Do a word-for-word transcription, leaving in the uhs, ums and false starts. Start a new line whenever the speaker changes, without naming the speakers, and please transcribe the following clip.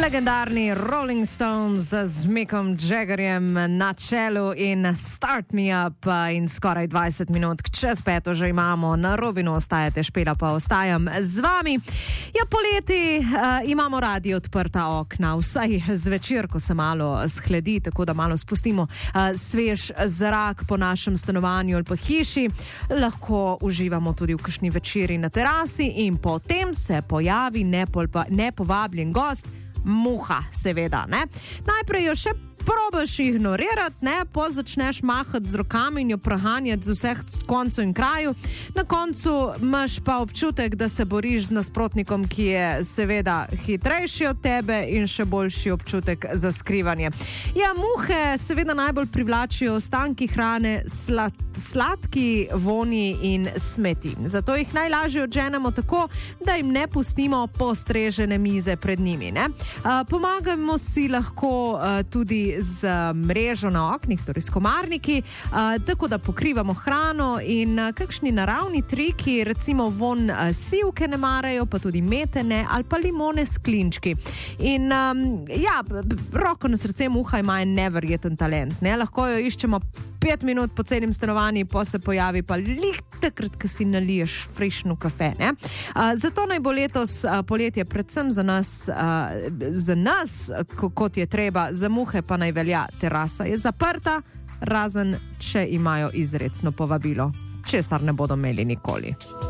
Legendarni Rolling Stones z Mickom Jaggerjem na čelu in Start Me Up in skoraj dvajset minut čez peto že imamo. Na Robinu ostajate, Špela pa ostajam z vami. Ja, poleti uh, imamo radi odprta okna, vsaj zvečer, ko se malo shledi, tako da malo spustimo uh, svež zrak po našem stanovanju ali pa hiši. Lahko uživamo tudi v kakšni večeri na terasi in potem se pojavi nepolpa, nepovabljen gost, muha, seveda, ne. Najprej jo še probaš ignorirati, ne, po začneš mahati z rokami in jo prehanjati z vseh koncev in kraju. Na koncu imaš pa občutek, da se boriš z nasprotnikom, ki je seveda hitrejši od tebe in še boljši občutek za skrivanje. Ja, muhe seveda najbolj privlačijo ostanki hrane, slad, sladki vonji in smeti. Zato jih najlažje odženemo tako, da jim ne pustimo postrežene mize pred njimi, ne. Uh, pomagamo si lahko uh, tudi z mrežo na oknih, torej s komarniki, uh, tako da pokrivamo hrano in uh, kakšni naravni triki, recimo von uh, sivke ne marajo, pa tudi metene ali pa limone s klinčki. In um, ja, roko na srce, muha ima en neverjeten talent, ne, lahko jo iščemo pet minut po celim stanovanju, pa se pojavi pa lih takrat, ko si naliješ frišno kafe, ne. Uh, zato naj bo letos uh, poletje predvsem za nas, uh, za nas, kot je treba, za muhe pa naj velja, terasa je zaprta, razen če imajo izrecno povabilo, česar ne bodo imeli nikoli.